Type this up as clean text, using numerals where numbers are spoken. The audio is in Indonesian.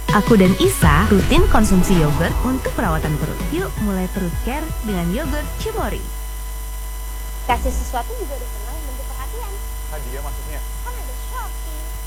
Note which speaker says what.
Speaker 1: Aku dan Isa rutin konsumsi yogurt untuk perawatan perut. Yuk mulai perut care dengan yogurt Cimory.
Speaker 2: Kasih sesuatu juga udah senang bentuk perhatian.
Speaker 3: Hadiah maksudnya?
Speaker 2: Kan ada Shopee.